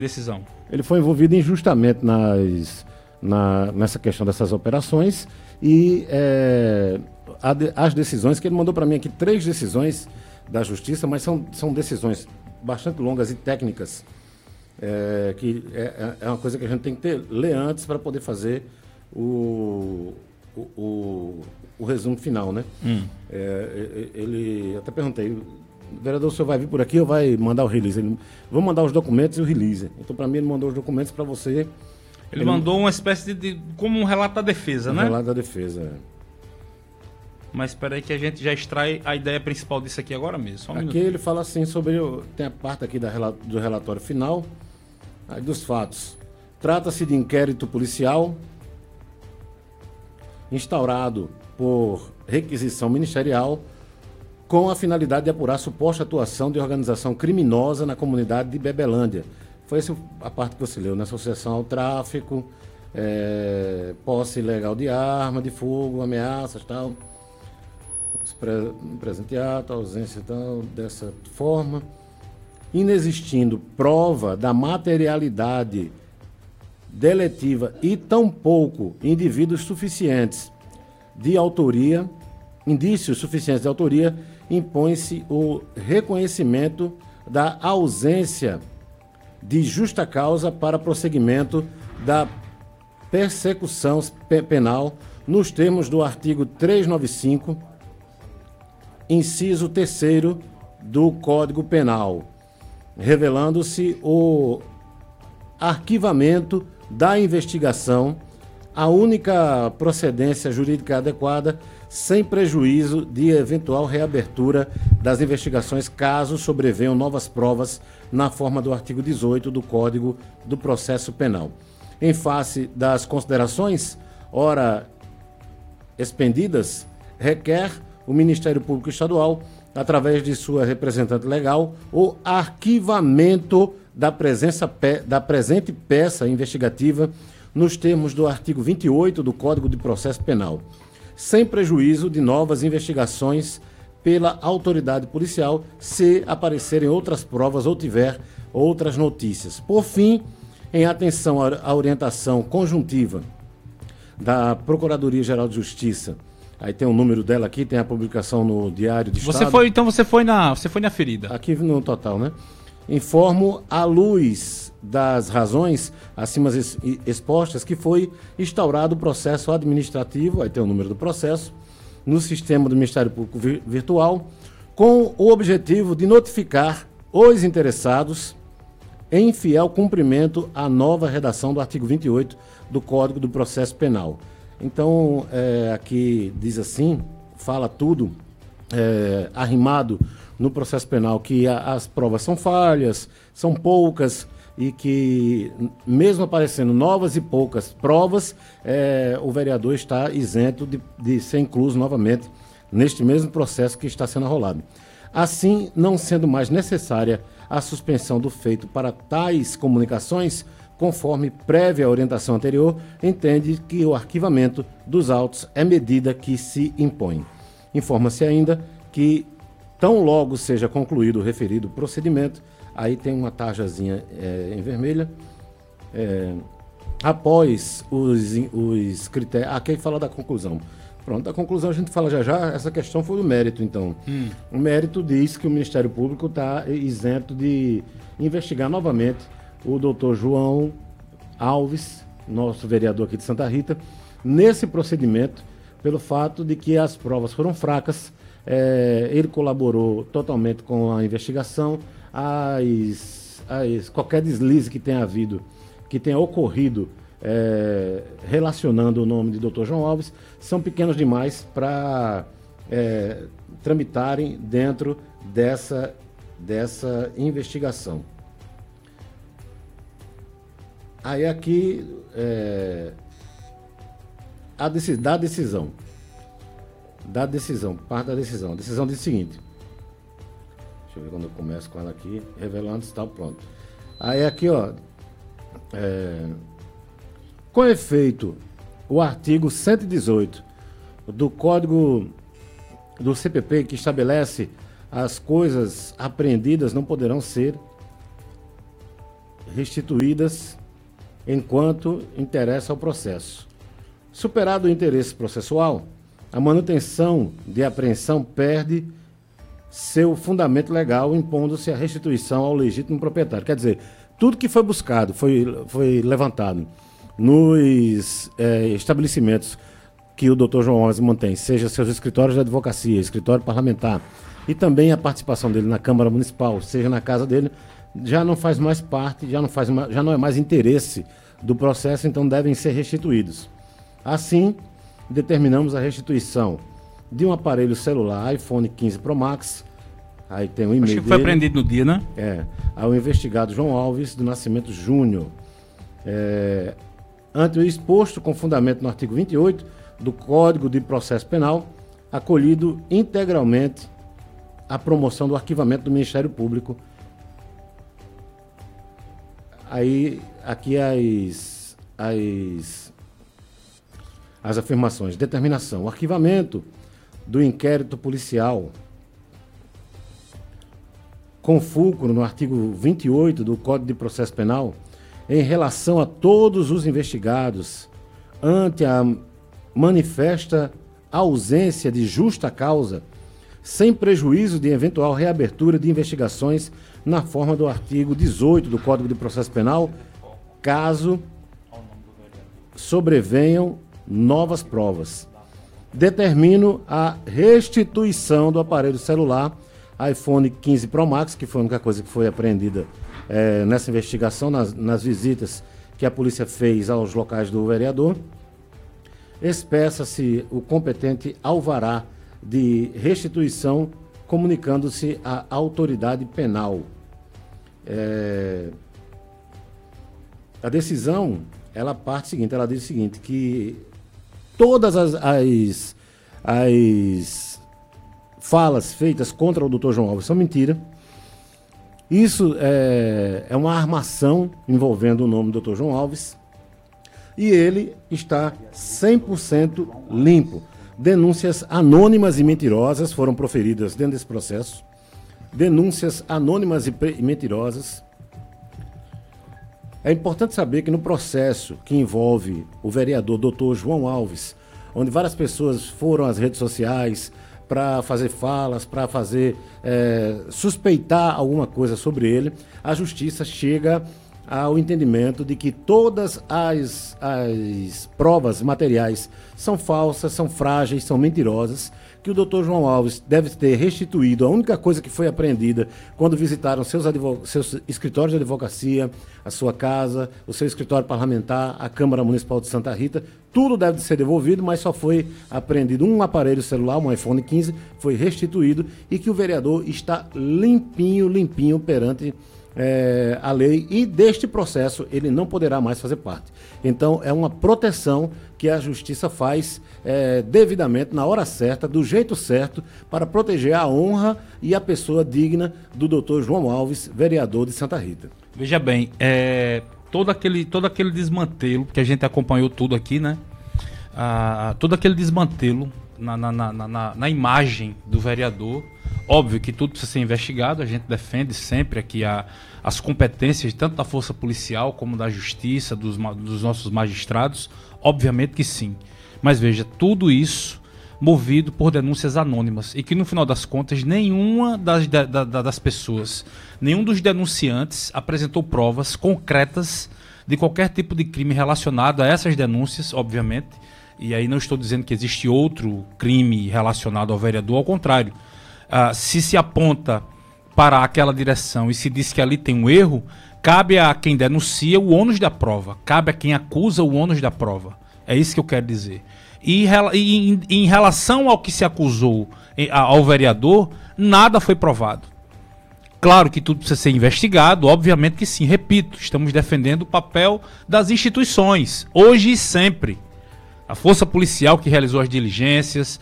decisão? Ele foi envolvido injustamente nessa questão dessas operações e as decisões que ele mandou para mim aqui, 3 decisões da Justiça, mas são decisões bastante longas e técnicas, que é uma coisa que a gente tem que ler antes para poder fazer o resumo final, né? Ele até perguntei, vereador, o senhor vai vir por aqui ou vai mandar o release? Ele, vou mandar os documentos e o release. Então, para mim, ele mandou os documentos para você. Ele mandou uma espécie de como um relato da defesa, né? Relato da defesa, Mas espera aí que a gente já extrai a ideia principal disso aqui agora mesmo. Só um aqui minuto. ele fala assim sobre... Tem a parte aqui do relatório final, aí dos fatos. Trata-se de inquérito policial instaurado por requisição ministerial com a finalidade de apurar suposta atuação de organização criminosa na comunidade de Bebelândia. Foi essa a parte que você leu, né? Associação ao tráfico, posse ilegal de arma, de fogo, ameaças, tal. Presente ato, ausência tal, dessa forma. Inexistindo prova da materialidade deletiva e tampouco indícios suficientes de autoria, impõe-se o reconhecimento da ausência de justa causa para prosseguimento da persecução penal nos termos do artigo 395, inciso 3º do Código Penal, revelando-se o arquivamento da investigação, a única procedência jurídica adequada, sem prejuízo de eventual reabertura das investigações, caso sobrevenham novas provas na forma do artigo 18 do Código do Processo Penal. Em face das considerações, ora expendidas, requer o Ministério Público Estadual, através de sua representante legal, o arquivamento da presente peça investigativa nos termos do artigo 28 do Código de Processo Penal, sem prejuízo de novas investigações pela autoridade policial, se aparecerem outras provas ou tiver outras notícias. Por fim, em atenção à orientação conjuntiva da Procuradoria-Geral de Justiça, aí tem o número dela aqui, tem a publicação no Diário de Estado. Você foi na ferida. Aqui no total, né? Informo, à luz das razões acima expostas, que foi instaurado o processo administrativo, aí tem o número do processo, no sistema do Ministério Público Virtual, com o objetivo de notificar os interessados em fiel cumprimento à nova redação do artigo 28 do Código do Processo Penal. Então, aqui diz assim, fala tudo arrimado no processo penal, que as provas são falhas, são poucas, e que, mesmo aparecendo novas e poucas provas, o vereador está isento de ser incluso novamente neste mesmo processo que está sendo arrolado. Assim, não sendo mais necessária a suspensão do feito para tais comunicações, conforme prévia orientação anterior, entende que o arquivamento dos autos é medida que se impõe. Informa-se ainda que, tão logo seja concluído o referido procedimento, aí tem uma tarjazinha em vermelha, após os critérios... Aqui fala da conclusão. Pronto, a conclusão a gente fala já. Essa questão foi do mérito, então. O mérito diz que o Ministério Público está isento de investigar novamente o doutor João Alves, nosso vereador aqui de Santa Rita, nesse procedimento, pelo fato de que as provas foram fracas. Ele colaborou totalmente com a investigação. Qualquer deslize que tenha havido, que tenha ocorrido relacionando o nome de Dr. João Alves, são pequenos demais para tramitarem dentro dessa investigação. Aí aqui da decisão. Parte da decisão. A decisão diz o seguinte. Deixa eu ver quando eu começo com ela aqui. Revelando se tal, pronto. Aí aqui, ó. Com efeito, o artigo 118 do Código do CPP, que estabelece as coisas apreendidas não poderão ser restituídas enquanto interessa ao processo. Superado o interesse processual, a manutenção de apreensão perde seu fundamento legal, impondo-se a restituição ao legítimo proprietário. Quer dizer, tudo que foi buscado, foi levantado nos estabelecimentos que o Dr. João Alves mantém, seja seus escritórios de advocacia, escritório parlamentar, e também a participação dele na Câmara Municipal, seja na casa dele, já não faz mais parte, já não é mais interesse do processo, então devem ser restituídos. Assim, determinamos a restituição de um aparelho celular iPhone 15 Pro Max, aí tem um e-mail Acho que foi apreendido no dia, né? Ao investigado João Alves do Nascimento Júnior. Ante o exposto com fundamento no artigo 28 do Código de Processo Penal, acolhido integralmente a promoção do arquivamento do Ministério Público. Aí, aqui as afirmações. Determinação. O arquivamento do inquérito policial com fulcro no artigo 28 do Código de Processo Penal em relação a todos os investigados ante a manifesta ausência de justa causa, sem prejuízo de eventual reabertura de investigações na forma do artigo 18 do Código de Processo Penal, caso sobrevenham novas provas. Determino a restituição do aparelho celular iPhone 15 Pro Max, que foi a única coisa que foi apreendida nessa investigação, nas visitas que a polícia fez aos locais do vereador. Expeça-se o competente alvará de restituição, comunicando-se à autoridade penal. A decisão, ela diz o seguinte, que todas as falas feitas contra o Dr. João Alves são mentira. Isso é uma armação envolvendo o nome do Dr. João Alves e ele está 100% limpo. Denúncias anônimas e mentirosas foram proferidas dentro desse processo. Denúncias anônimas e mentirosas. É importante saber que no processo que envolve o vereador Dr. João Alves, onde várias pessoas foram às redes sociais para fazer falas, para fazer suspeitar alguma coisa sobre ele, a justiça chega ao entendimento de que todas as provas materiais são falsas, são frágeis, são mentirosas, que o Dr. João Alves deve ter restituído a única coisa que foi apreendida quando visitaram seus escritórios de advocacia, a sua casa, o seu escritório parlamentar, a Câmara Municipal de Santa Rita. Tudo deve ser devolvido, mas só foi apreendido um aparelho celular, um iPhone 15, foi restituído e que o vereador está limpinho perante a lei, e deste processo ele não poderá mais fazer parte. Então é uma proteção que a justiça faz devidamente, na hora certa, do jeito certo, para proteger a honra e a pessoa digna do Dr. João Alves, vereador de Santa Rita. Veja bem, todo aquele desmantelo, que a gente acompanhou tudo aqui, né? Todo aquele desmantelo na imagem do vereador. Óbvio que tudo precisa ser investigado, a gente defende sempre aqui as competências tanto da força policial como da justiça, dos nossos magistrados, obviamente que sim. Mas veja, tudo isso movido por denúncias anônimas e que no final das contas nenhuma das pessoas, nenhum dos denunciantes apresentou provas concretas de qualquer tipo de crime relacionado a essas denúncias, obviamente. E aí não estou dizendo que existe outro crime relacionado ao vereador, ao contrário. Se aponta para aquela direção e se diz que ali tem um erro, cabe a quem denuncia o ônus da prova, cabe a quem acusa o ônus da prova. É isso que eu quero dizer. E em relação ao que se acusou ao vereador, nada foi provado. Claro que tudo precisa ser investigado, obviamente que sim. Repito, estamos defendendo o papel das instituições, hoje e sempre. A força policial que realizou as diligências,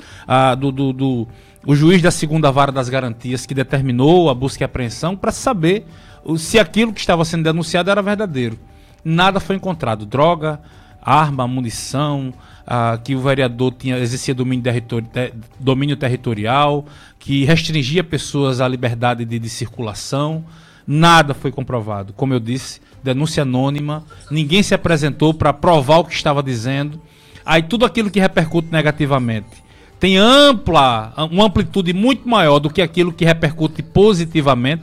o juiz da segunda vara das garantias que determinou a busca e apreensão para saber se aquilo que estava sendo denunciado era verdadeiro. Nada foi encontrado. Droga, arma, munição, que o vereador exercia domínio territorial, que restringia pessoas à liberdade de circulação. Nada foi comprovado. Como eu disse, denúncia anônima, ninguém se apresentou para provar o que estava dizendo. Aí tudo aquilo que repercute negativamente tem uma amplitude muito maior do que aquilo que repercute positivamente.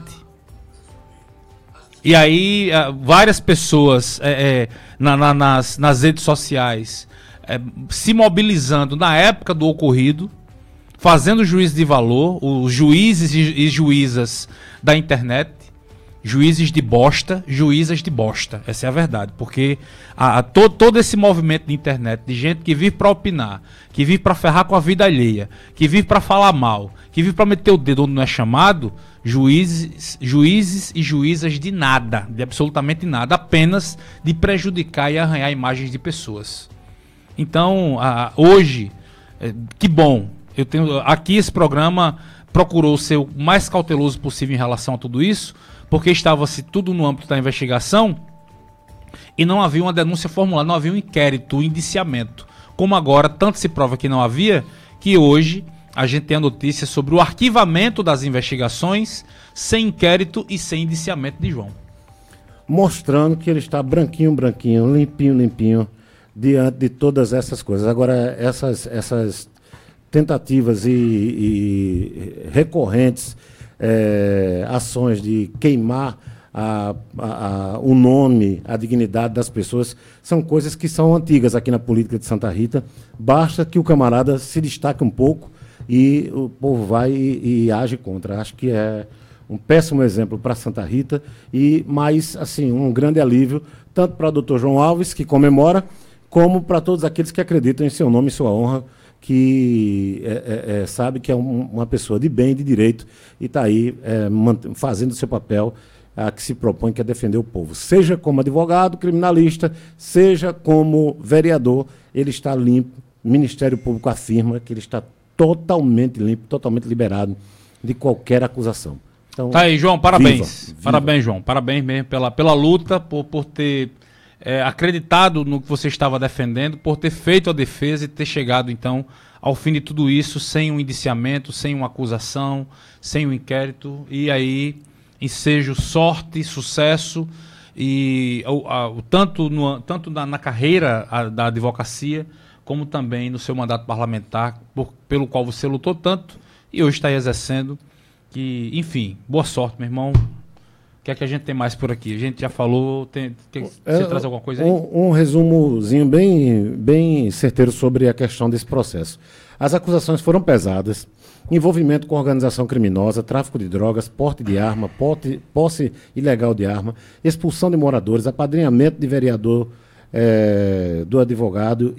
E aí várias pessoas nas redes sociais se mobilizando na época do ocorrido, fazendo juízo de valor, os juízes e juízas da internet, juízes de bosta, juízas de bosta. Essa é a verdade, porque todo esse movimento de internet, de gente que vive para opinar, que vive para ferrar com a vida alheia, que vive para falar mal, que vive para meter o dedo onde não é chamado, juízes e juízas de nada, de absolutamente nada, apenas de prejudicar e arranhar imagens de pessoas. Então, hoje, que bom, aqui esse programa procurou ser o mais cauteloso possível em relação a tudo isso, porque estava-se tudo no âmbito da investigação e não havia uma denúncia formulada, não havia um inquérito, um indiciamento. Como agora tanto se prova que não havia, que hoje a gente tem a notícia sobre o arquivamento das investigações sem inquérito e sem indiciamento de João. Mostrando que ele está branquinho, limpinho, diante de todas essas coisas. Agora, essas tentativas e recorrentes ações de queimar o nome, a dignidade das pessoas, são coisas que são antigas aqui na política de Santa Rita. Basta que o camarada se destaque um pouco e o povo vai e age contra. Acho que é um péssimo exemplo para Santa Rita, mas assim, um grande alívio, tanto para o Dr. João Alves, que comemora, como para todos aqueles que acreditam em seu nome e sua honra, que sabe que é uma pessoa de bem, de direito, e está aí fazendo o seu papel que se propõe, que é defender o povo. Seja como advogado, criminalista, seja como vereador, ele está limpo. O Ministério Público afirma que ele está totalmente limpo, totalmente liberado de qualquer acusação. Então, tá aí, João, parabéns. Viva. Parabéns, João. Parabéns mesmo pela luta, por ter acreditado no que você estava defendendo, por ter feito a defesa e ter chegado, então, ao fim de tudo isso, sem um indiciamento, sem uma acusação, sem um inquérito. E aí, ensejo sorte, sucesso, e tanto na carreira da advocacia, como também no seu mandato parlamentar, pelo qual você lutou tanto e hoje está aí exercendo. Que, enfim, boa sorte, meu irmão. O que é que a gente tem mais por aqui? A gente já falou. Você traz alguma coisa aí? Um resumozinho bem certeiro sobre a questão desse processo. As acusações foram pesadas: envolvimento com organização criminosa, tráfico de drogas, porte de arma, posse ilegal de arma, expulsão de moradores, apadrinhamento de vereador, do advogado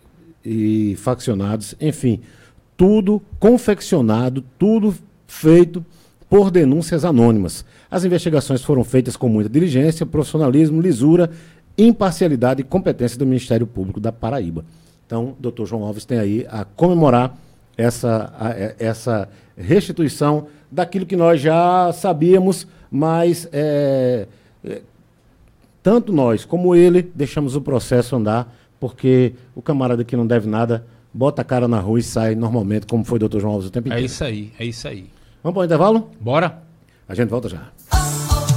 e faccionados, enfim, tudo confeccionado, tudo feito por denúncias anônimas. As investigações foram feitas com muita diligência, profissionalismo, lisura, imparcialidade e competência do Ministério Público da Paraíba. Então, o Dr. João Alves tem aí a comemorar essa restituição daquilo que nós já sabíamos, mas tanto nós como ele deixamos o processo andar, porque o camarada que não deve nada bota a cara na rua e sai normalmente, como foi o Dr. João Alves o tempo inteiro. É isso aí. Vamos para o intervalo? Bora. A gente volta já.